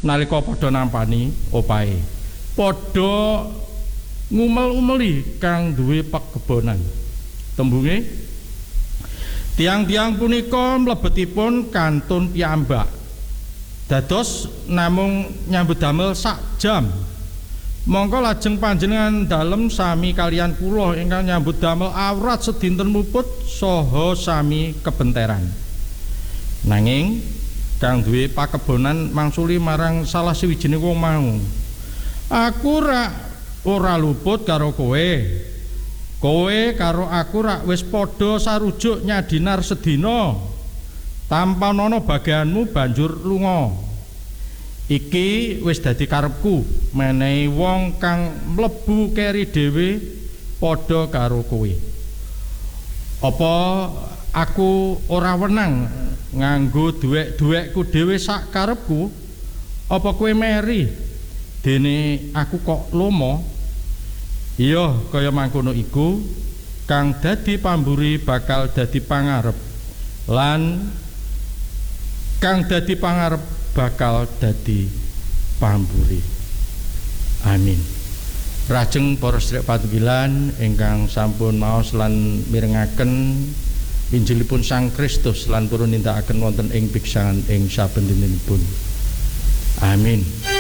nalika padha nampani opahe. Padha ngumel-umeli kang duwe pakebonan. Tembunge tiang-tiang punika mlebetipun kantun piyambak. Dados namung nyambut damel sak jam. Mongko lajeng panjenengan dalem sami kalian kula ingkang nyambut damel awrat sedinten muput saha sami kebenteran. Nanging kang duwe pakebonan mangsuli marang salah siwijining wong mau. Aku ora luput karo kowe. Kowe karo aku rak wis padha sarujuk nyadinar sedina. Tampanono bagianmu banjur lunga. Iki wis dadi karepku menehi wong kang mlebu keri dhewe padha karo kowe. Apa aku ora wenang nganggo duwek-duwekku dhewe sak karepku? Apa kowe meri dene aku kok lomo? Iya, kaya mangkono iku kang dadi pamburi bakal dadi pangarep lan kang dadi pangarep bakal dadi pamburi. Amin. Rajeng para sedherek patugilan ingkang sampun maos lan mirengaken Injilipun Sang Kristus lan purun nindakaken wonten ing piksangan ing saben dintenipun. Amin.